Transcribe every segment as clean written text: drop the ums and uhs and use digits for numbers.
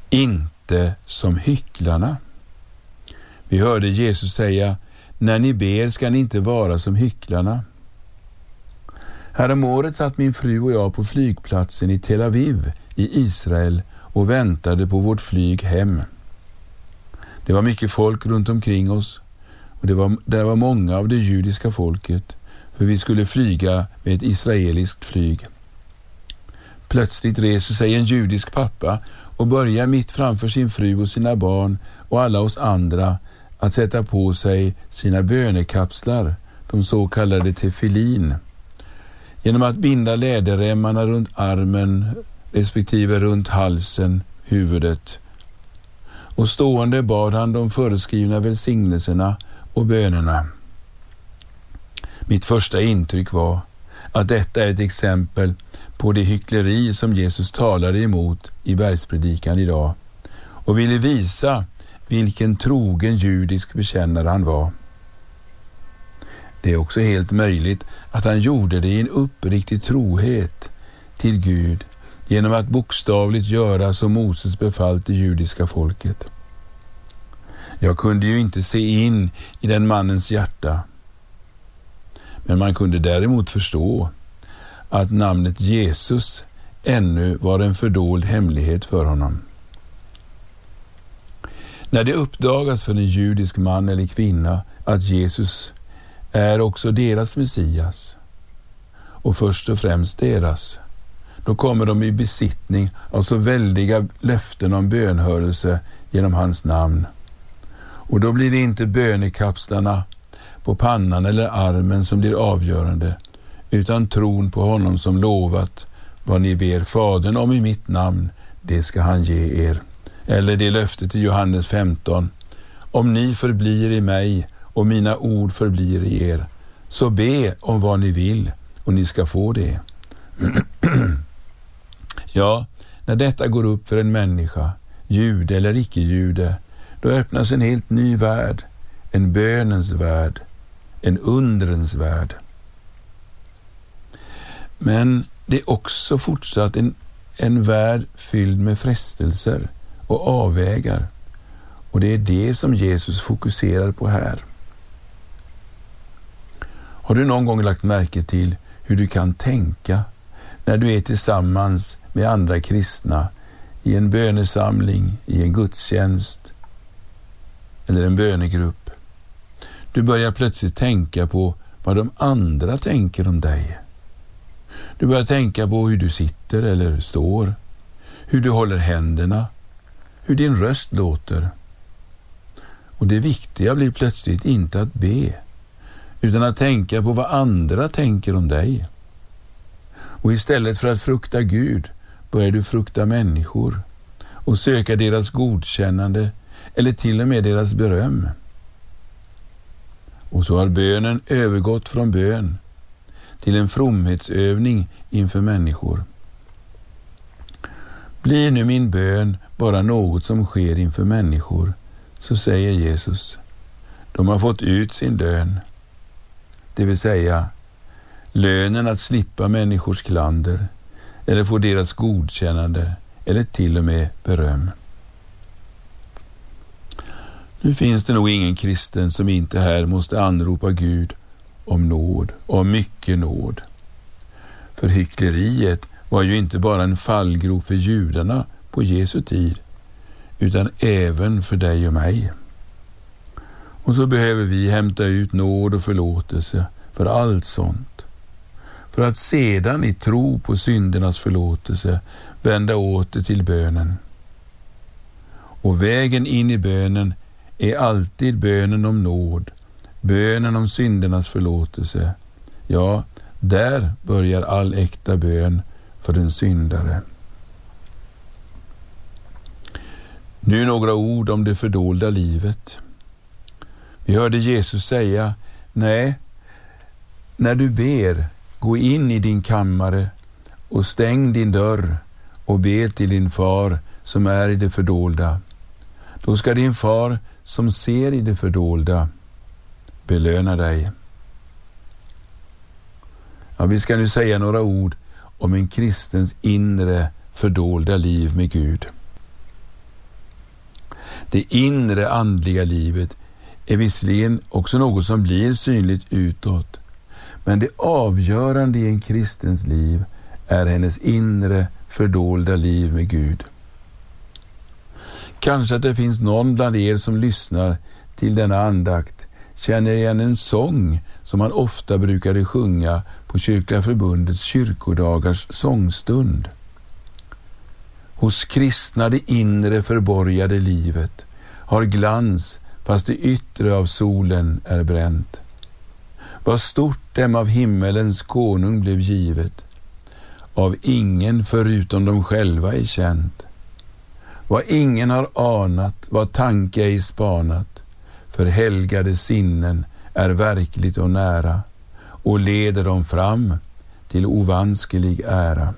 inte som hycklarna. Vi hörde Jesus säga, när ni ber ska ni inte vara som hycklarna. Häromåret satt min fru och jag på flygplatsen i Tel Aviv i Israel och väntade på vårt flyg hem. Det var mycket folk runt omkring oss och det var många av det judiska folket, för vi skulle flyga med ett israeliskt flyg. Plötsligt reser sig en judisk pappa och börjar mitt framför sin fru och sina barn och alla oss andra att sätta på sig sina bönekapslar, de så kallade tefillin, genom att binda läderremmarna runt armen respektive runt halsen, huvudet. Och stående bad han de föreskrivna välsignelserna och bönerna. Mitt första intryck var att detta är ett exempel på det hyckleri som Jesus talade emot i bergspredikan idag och ville visa vilken trogen judisk bekännare han var. Det är också helt möjligt att han gjorde det i en uppriktig trohet till Gud genom att bokstavligt göra som Moses befallt det judiska folket. Jag kunde ju inte se in i den mannens hjärta, men man kunde däremot förstå att namnet Jesus ännu var en fördold hemlighet för honom. När det uppdagas för en judisk man eller kvinna att Jesus är också deras Messias och först och främst deras, då kommer de i besittning av så väldiga löften om bönhörelse genom hans namn. Och då blir det inte bönekapslarna på pannan eller armen som blir avgörande, utan tron på honom som lovat, vad ni ber Fadern om i mitt namn, det ska han ge er. Eller det löftet i Johannes 15, om ni förblir i mig och mina ord förblir i er, så be om vad ni vill och ni ska få det. Ja, när detta går upp för en människa, jude eller icke-jude, då öppnas en helt ny värld, en bönens värld, en undrens värld. Men det är också fortsatt en värld fylld med frestelser och avvägar, och det är det som Jesus fokuserar på här. Har du någon gång lagt märke till hur du kan tänka när du är tillsammans med andra kristna i en bönesamling, i en gudstjänst eller en bönegrupp? Du börjar plötsligt tänka på vad de andra tänker om dig. Du börjar tänka på hur du sitter eller står, hur du håller händerna, hur din röst låter. Och det viktiga blir plötsligt inte att be, utan att tänka på vad andra tänker om dig. Och istället för att frukta Gud börjar du frukta människor och söka deras godkännande eller till och med deras beröm. Och så har bönen övergått från bön till en fromhetsövning inför människor. Blir nu min bön bara något som sker inför människor, så säger Jesus, de har fått ut sin lön, det vill säga lönen att slippa människors klander eller få deras godkännande eller till och med beröm. Nu finns det nog ingen kristen som inte här måste anropa Gud om nåd, om mycket nåd. För hyckleriet var ju inte bara en fallgrop för judarna på Jesu tid, utan även för dig och mig. Och så behöver vi hämta ut nåd och förlåtelse för allt sånt, för att sedan i tro på syndernas förlåtelse vända åter till bönen. Och vägen in i bönen är alltid bönen om nåd, bönen om syndernas förlåtelse. Ja, där börjar all äkta bön för en syndare. Nu några ord om det fördolda livet. Vi hörde Jesus säga, nej, när du ber, gå in i din kammare och stäng din dörr och be till din far som är i det fördolda. Då ska din far som ser i det fördolda belöna dig. Ja, vi ska nu säga några ord om en kristens inre fördolda liv med Gud. Det inre andliga livet är visserligen också något som blir synligt utåt, men det avgörande i en kristens liv är hennes inre fördolda liv med Gud. Kanske att det finns någon bland er som lyssnar till denna andakt känner igen en sång som man ofta brukade sjunga på Kyrkliga förbundets kyrkodagars sångstund. Hos kristna det inre förborgade livet har glans fast det yttre av solen är bränt. Vad stort dem av himmelens konung blev givet, av ingen förutom de själva är känt. Vad ingen har anat, vad tanke ej spanat, för helgade sinnen är verkligt och nära och leder dem fram till ovanskelig ära.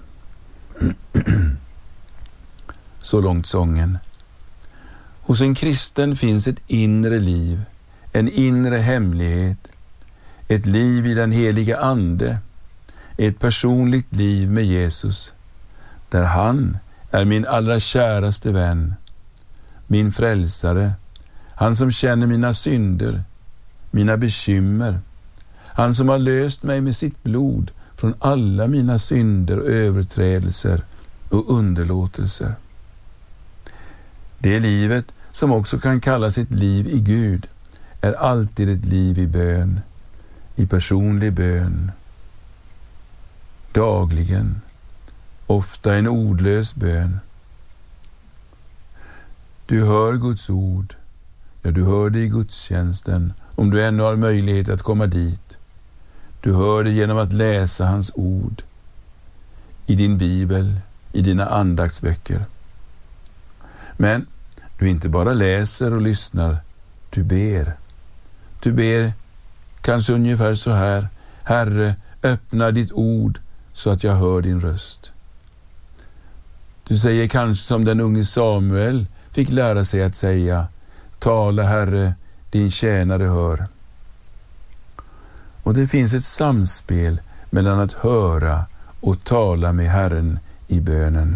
Så långt sången. Hos en kristen finns ett inre liv, en inre hemlighet, ett liv i den heliga ande, ett personligt liv med Jesus, där han är min allra käraste vän, min frälsare, han som känner mina synder, mina bekymmer, han som har löst mig med sitt blod från alla mina synder, överträdelser och underlåtelser. Det livet, som också kan kallas ett liv i Gud, är alltid ett liv i bön, i personlig bön, dagligen, ofta en ordlös bön. Du hör Guds ord, ja, du hör det i gudstjänsten om du ännu har möjlighet att komma dit. Du hör det genom att läsa hans ord i din bibel, i dina andaktsböcker. Men du inte bara läser och lyssnar, du ber. Du ber kanske ungefär så här: Herre, öppna ditt ord så att jag hör din röst. Du säger kanske som den unge Samuel fick lära sig att säga: tala, Herre, din tjänare hör. Och det finns ett samspel mellan att höra och tala med Herren i bönen.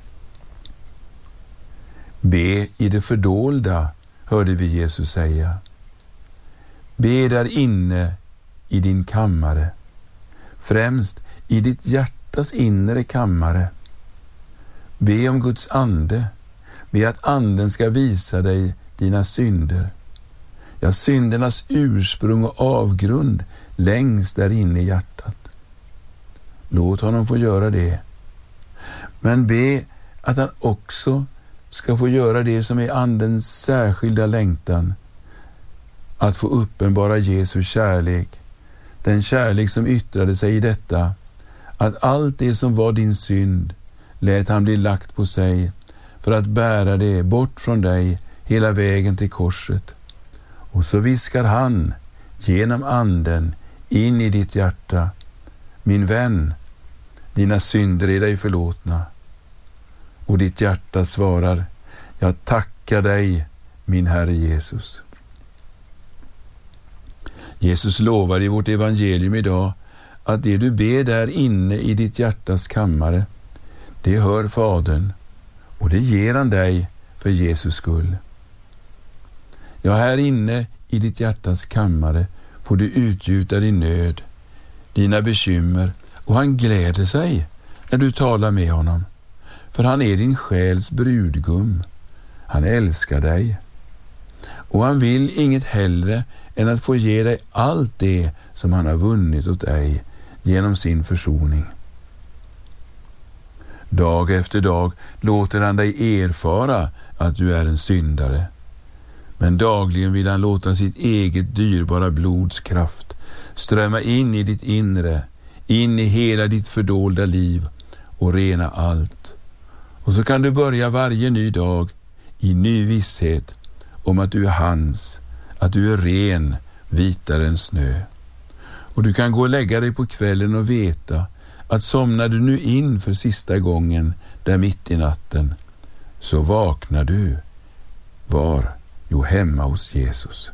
Be i det fördolda, hörde vi Jesus säga. Be där inne i din kammare, främst i ditt hjärtas inre kammare. Be om Guds ande, be att anden ska visa dig dina synder. Ja, syndernas ursprung och avgrund längst där inne i hjärtat. Låt honom få göra det. Men be att han också ska få göra det som är andens särskilda längtan, att få uppenbara Jesu kärlek, den kärlek som yttrade sig i detta, att allt det som var din synd lät han bli lagt på sig för att bära det bort från dig hela vägen till korset. Och så viskar han genom anden in i ditt hjärta: min vän, dina synder är dig förlåtna. Och ditt hjärta svarar: jag tackar dig, min Herre Jesus. Jesus lovar i vårt evangelium idag att det du ber där inne i ditt hjärtas kammare, det hör Fadern, och det ger han dig för Jesus skull. Ja, här inne i ditt hjärtas kammare får du utgjuta din nöd, dina bekymmer, och han gläder sig när du talar med honom. För han är din själs brudgum. Han älskar dig. Och han vill inget hellre än att få ge dig allt det som han har vunnit åt dig genom sin försoning. Dag efter dag låter han dig erfara att du är en syndare. Men dagligen vill han låta sitt eget dyrbara blods kraft strömma in i ditt inre, in i hela ditt fördolda liv och rena allt. Och så kan du börja varje ny dag i ny visshet om att du är hans, att du är ren, vitare än snö. Och du kan gå och lägga dig på kvällen och veta att somnar du nu in för sista gången där mitt i natten, så vaknar du. Var? Jo, hemma hos Jesus.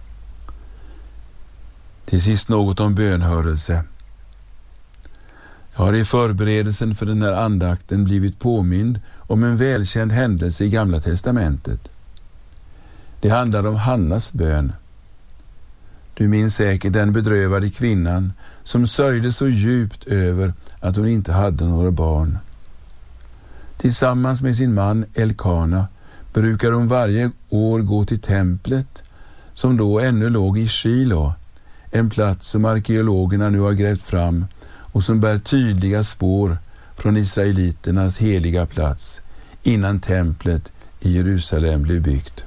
Till sist något om bönhörelse. Jag har i förberedelsen för den här andakten blivit påmind om en välkänd händelse i Gamla testamentet. Det handlar om Hannas bön. Du minns säkert den bedrövade kvinnan som sörjde så djupt över att hon inte hade några barn. Tillsammans med sin man Elkana brukade hon varje år gå till templet som då ännu låg i Shilo, en plats som arkeologerna nu har grävt fram och som bär tydliga spår från israeliternas heliga plats innan templet i Jerusalem blev byggt.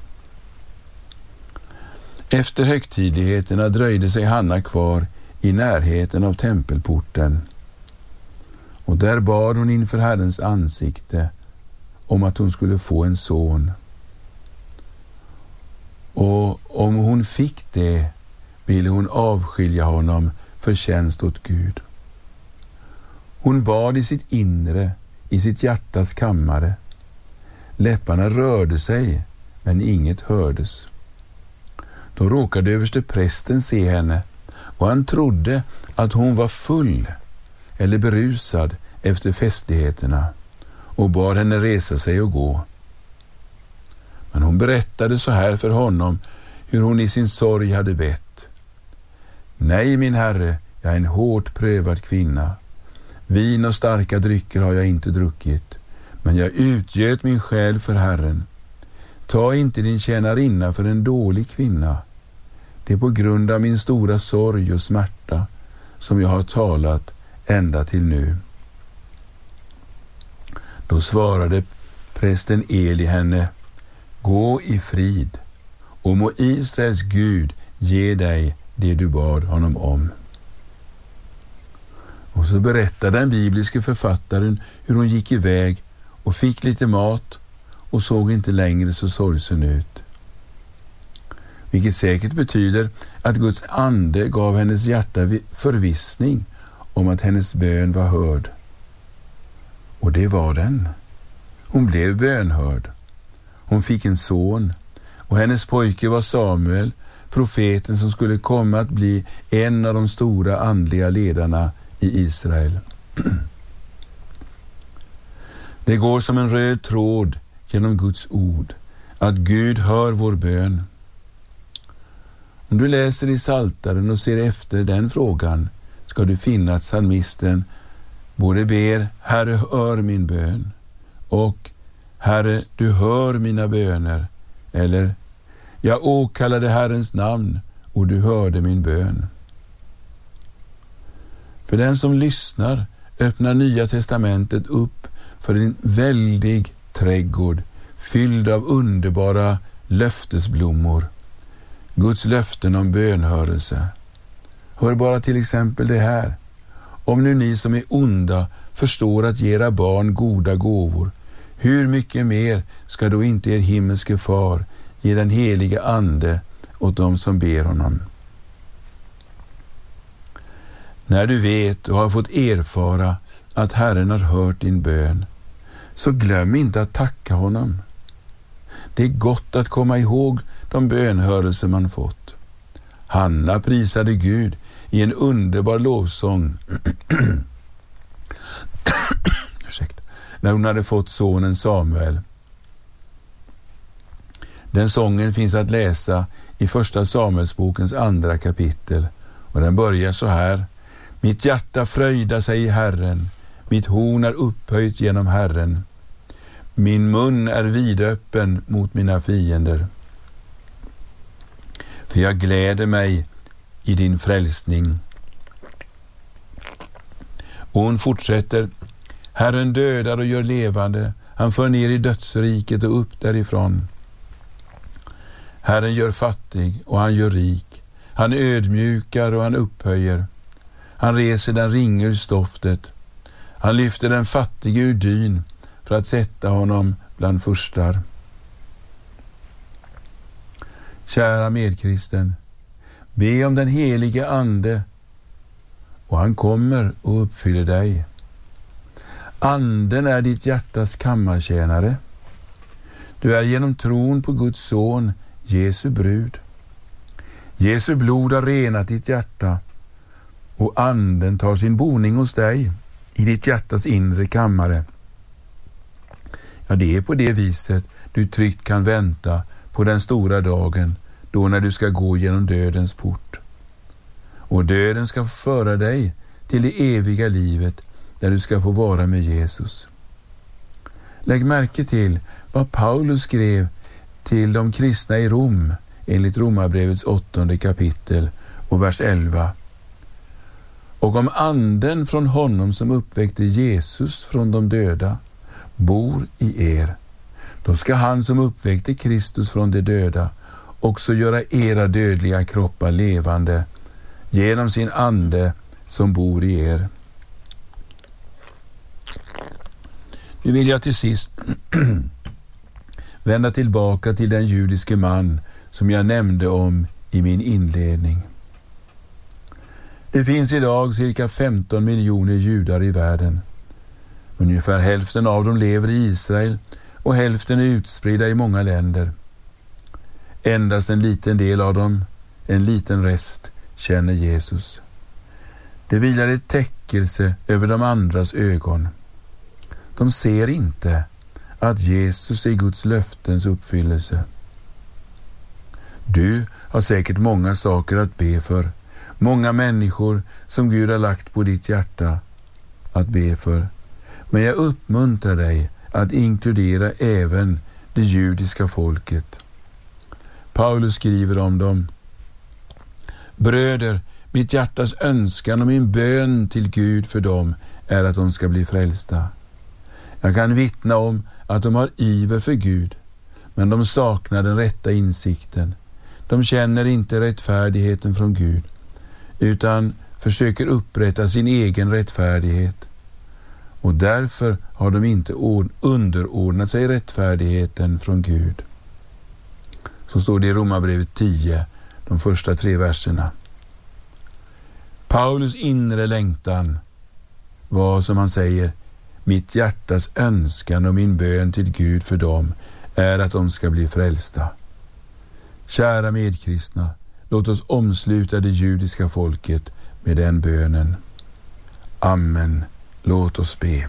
Efter högtidligheterna dröjde sig Hanna kvar i närheten av tempelporten, och där bad hon inför Herrens ansikte om att hon skulle få en son. Och om hon fick det ville hon avskilja honom för tjänst åt Gud. Hon bad i sitt inre, i sitt hjärtas kammare. Läpparna rörde sig, men inget hördes. Då råkade översteprästen se henne, och han trodde att hon var full eller berusad efter festligheterna och bad henne resa sig och gå. Men hon berättade så här för honom hur hon i sin sorg hade bett. Nej, min herre, jag är en hårt prövad kvinna. Vin och starka drycker har jag inte druckit, men jag utgöt min själ för Herren. Ta inte din tjänarinna för en dålig kvinna. Det är på grund av min stora sorg och smärta som jag har talat ända till nu. Då svarade prästen Eli henne, gå i frid, och må Israels Gud ge dig det du bad honom om. Och så berättade den bibliske författaren hur hon gick iväg och fick lite mat och såg inte längre så sorgsen ut. Vilket säkert betyder att Guds ande gav hennes hjärta förvissning om att hennes bön var hörd. Och det var den. Hon blev bönhörd. Hon fick en son, och hennes pojke var Samuel, profeten som skulle komma att bli en av de stora andliga ledarna i Israel. Det går som en röd tråd genom Guds ord att Gud hör vår bön. Om du läser i Psaltaren och ser efter den frågan ska du finna att psalmisten både ber Herre, hör min bön och Herre, du hör mina böner, eller jag åkallade Herrens namn och du hörde min bön. För den som lyssnar öppnar Nya testamentet upp för en väldig trädgård fylld av underbara löftesblommor. Guds löften om bönhörelse. Hör bara till exempel det här. Om nu ni som är onda förstår att ge era barn goda gåvor, hur mycket mer ska då inte er himmelske far ge den heliga ande åt dem som ber honom? När du vet och har fått erfara att Herren har hört din bön, så glöm inte att tacka honom. Det är gott att komma ihåg de bönhörelser man fått. Hanna prisade Gud i en underbar lovsång när hon hade fått sonen Samuel. Den sången finns att läsa i första Samuelsbokens 2 kapitel, och den börjar så här. Mitt hjärta fröjdar sig i Herren, mitt horn är upphöjt genom Herren. Min mun är vidöppen mot mina fiender. För jag gläder mig i din frälsning. Och hon fortsätter. Herren dödar och gör levande. Han för ner i dödsriket och upp därifrån. Herren gör fattig och han gör rik. Han ödmjukar och han upphöjer. Han reser den ringe ur stoftet. Han lyfter den fattige ur dyn för att sätta honom bland furstar. Kära medkristen, be om den helige ande och han kommer och uppfyller dig. Anden är ditt hjärtas kammartjänare. Du är genom tron på Guds son, Jesu brud. Jesu blod har renat ditt hjärta och anden tar sin boning hos dig. i ditt hjärtas inre kammare. Ja, det är på det viset du tryggt kan vänta på den stora dagen, då när du ska gå genom dödens port. Och döden ska föra dig till det eviga livet, där du ska få vara med Jesus. Lägg märke till vad Paulus skrev till de kristna i Rom, enligt Romarbrevets 8:e kapitel och vers 11. Och om anden från honom som uppväckte Jesus från de döda bor i er, då ska han som uppväckte Kristus från de döda också göra era dödliga kroppar levande genom sin ande som bor i er. Nu vill jag till sist vända tillbaka till den judiske man som jag nämnde om i min inledning. Det finns idag cirka 15 miljoner judar i världen. Ungefär hälften av dem lever i Israel och hälften är utspridda i många länder. Endast en liten del av dem, en liten rest, känner Jesus. Det vilar ett täckelse över de andras ögon. De ser inte att Jesus är Guds löftens uppfyllelse. Du har säkert många saker att be för, många människor som Gud har lagt på ditt hjärta att be för. Men jag uppmuntrar dig att inkludera även det judiska folket. Paulus skriver om dem: Bröder, mitt hjärtas önskan och min bön till Gud för dem är att de ska bli frälsta. Jag kan vittna om att de har iver för Gud, men de saknar den rätta insikten. De känner inte rättfärdigheten från Gud, utan försöker upprätta sin egen rättfärdighet. Och därför har de inte underordnat sig rättfärdigheten från Gud. Så står det i Romarbrevet 10, de första 3 verserna. Paulus inre längtan var, som han säger, mitt hjärtas önskan och min bön till Gud för dem är att de ska bli frälsta. Kära medkristna, låt oss omsluta det judiska folket med den bönen. Amen. Låt oss be.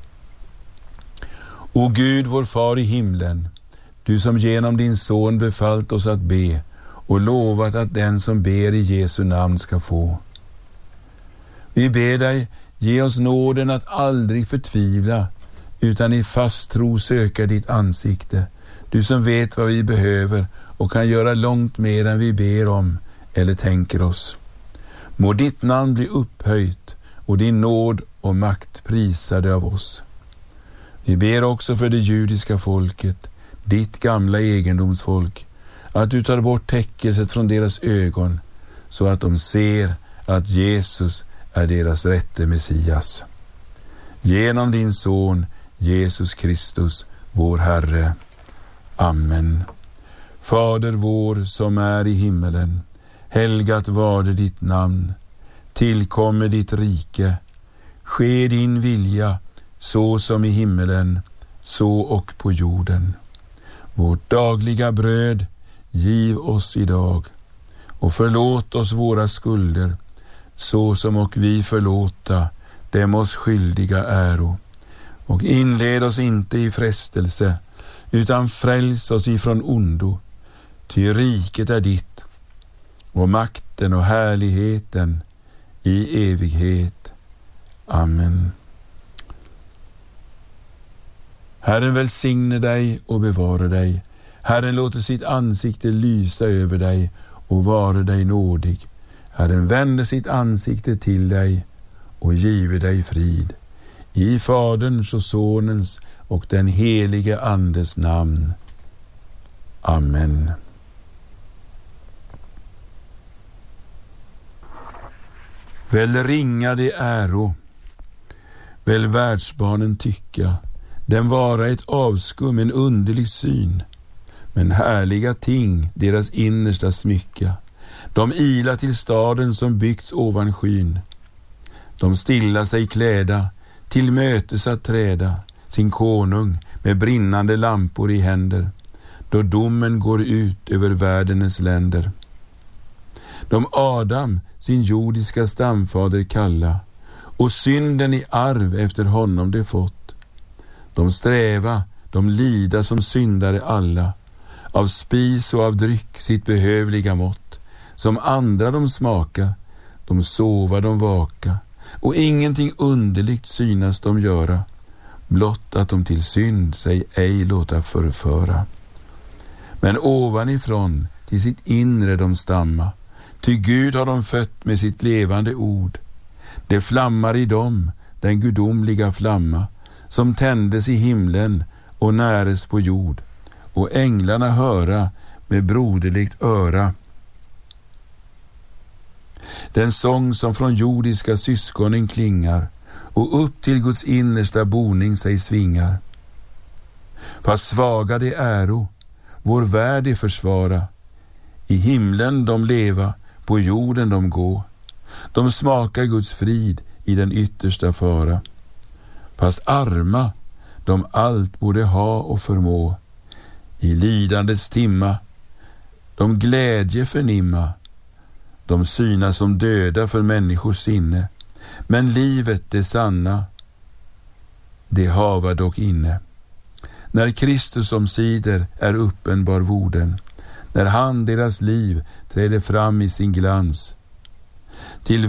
O Gud, vår far i himlen, du som genom din son befallt oss att be och lovat att den som ber i Jesu namn ska få. Vi ber dig, ge oss nåden att aldrig förtvivla, utan i fast tro söka ditt ansikte, du som vet vad vi behöver och kan göra långt mer än vi ber om eller tänker oss. Må ditt namn bli upphöjt och din nåd och makt prisade av oss. Vi ber också för det judiska folket, ditt gamla egendomsfolk, att du tar bort täckelset från deras ögon så att de ser att Jesus är deras rätte Messias. Genom din son Jesus Kristus, vår Herre. Amen. Fader vår som är i himmelen, helgat varde ditt namn. Tillkommer ditt rike. Ske din vilja, så som i himmelen, så och på jorden. Vårt dagliga bröd giv oss idag, och förlåt oss våra skulder, så som och vi förlåta dem oss skyldiga äro. Och inled oss inte i frestelse, utan fräls oss ifrån ondo. Ty riket är ditt, och makten och härligheten i evighet. Amen. Herren välsigne dig och bevara dig. Herren låter sitt ansikte lysa över dig och vare dig nådig. Herren vänder sitt ansikte till dig och giver dig frid. I Faderns och Sonens och den helige Andes namn. Amen. Väl ringa det äro, väl världsbarnen tycka, den vara ett avskum, en underlig syn, men härliga ting deras innersta smycka. De ila till staden som byggts ovan skyn. De stilla sig kläda, till mötes att träda, sin konung med brinnande lampor i händer, då domen går ut över världens länder. De Adam sin jordiska stamfader kalla, och synden i arv efter honom de fått. De sträva, de lida som syndare alla, av spis och av dryck sitt behövliga mått, som andra de smaka, de sova, de vaka, och ingenting underligt synas de göra, blott att de till synd sig ej låta förföra. Men ovanifrån till sitt inre de stamma, ty Gud har de fött med sitt levande ord. Det flammar i dem, den gudomliga flamma, som tändes i himlen och näres på jord, och änglarna höra med broderligt öra den sång som från jordiska syskonen klingar, och upp till Guds innersta boning sig svingar. Fast svaga de äro, vår värld de försvara, i himlen de leva, på jorden de gå. De smakar Guds frid i den yttersta fara. Fast arma, de allt borde ha och förmå. I lidandets timma, de glädje förnimma. De synas som döda för människors sinne, men livet det sanna, det hava dock inne. När Kristus omsider är uppenbar vorden, när han deras liv träder fram i sin glans, till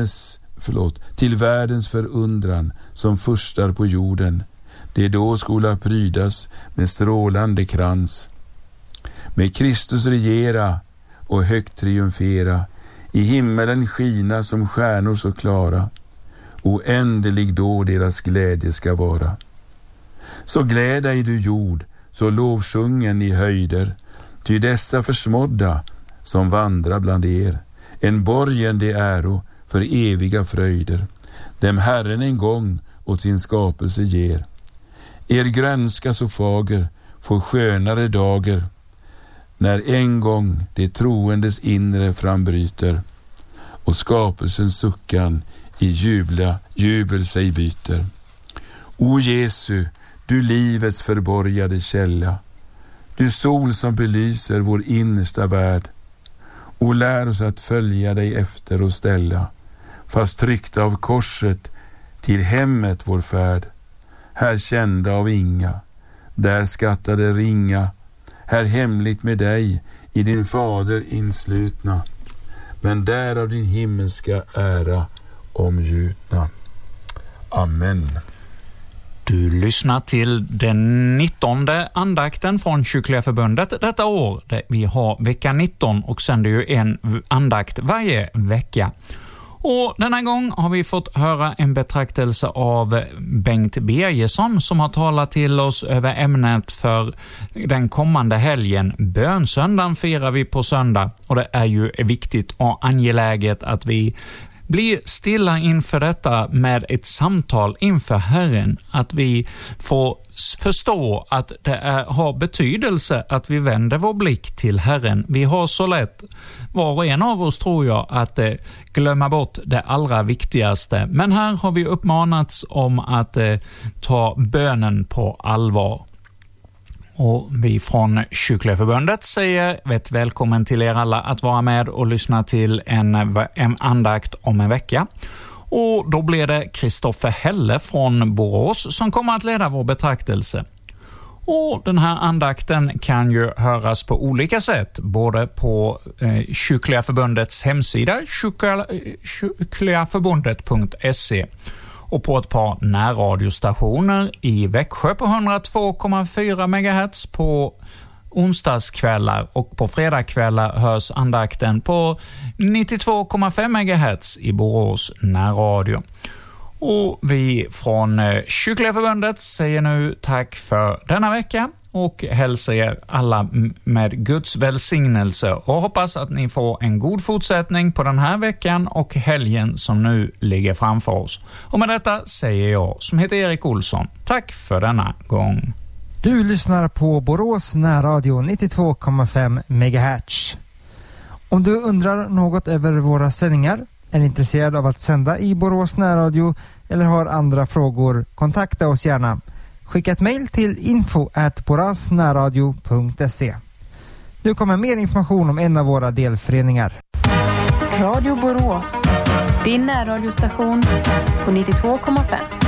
världens förundran som förstar på jorden, det då skola prydas med strålande krans. Med Kristus regera och högt triumfera, i himmelen skina som stjärnor så klara, oändelig då deras glädje ska vara. Så gläd dig du jord, så lovsjungen i höjder, ty dessa försmådda som vandrar bland er, en borgen de äro för eviga fröjder, dem Herren en gång åt sin skapelse ger. Er grönska så fager får skönare dager, när en gång det troendes inre frambryter, och skapelsens suckan i jubel sig byter. O Jesu, du livets förborgade källa, du sol som belyser vår innersta värld, och lär oss att följa dig efter och ställa, fast tryckta av korset till hemmet vår färd, här kända av inga, där skattade ringa, här hemligt med dig i din fader inslutna, men där av din himmelska ära omgjutna. Amen. Du lyssnar till den 19:e andakten från Kyrkliga förbundet detta år. Vi har vecka 19 och sänder ju en andakt varje vecka. Och denna gång har vi fått höra en betraktelse av Bengt Birgersson som har talat till oss över ämnet för den kommande helgen. Bönsöndagen firar vi på söndag, och det är ju viktigt och angeläget att vi blir stilla inför detta med ett samtal inför Herren, att vi får förstå att det har betydelse att vi vänder vår blick till Herren. Vi har så lätt, var och en av oss tror jag, att glömma bort det allra viktigaste. Men här har vi uppmanats om att ta bönen på allvar. Och vi från Kyrkliga förbundet säger välkommen till er alla att vara med och lyssna till en andakt om en vecka. Och då blir det Kristoffer Helle från Borås som kommer att leda vår betraktelse. Och den här andakten kan ju höras på olika sätt, både på Kyrkliga förbundets hemsida kyrkligaförbundet.se och på ett par närradiostationer i Växjö på 102,4 MHz på onsdagskvällar, och på fredagskvällar hörs andakten på 92,5 MHz i Borås närradio. Och vi från Kyrkliga förbundet säger nu tack för denna vecka och hälsar er alla med Guds välsignelse och hoppas att ni får en god fortsättning på den här veckan och helgen som nu ligger framför oss. Och med detta säger jag, som heter Erik Olsson, tack för denna gång. Du lyssnar på Borås närradio 92,5 MHz. Om du undrar något över våra sändningar, är intresserad av att sända i Borås närradio eller har andra frågor, kontakta oss gärna. Skicka ett mejl till info@borasnärradio.se. Nu kommer mer information om en av våra delföreningar. Radio Borås, Din närradiostation på 92,5.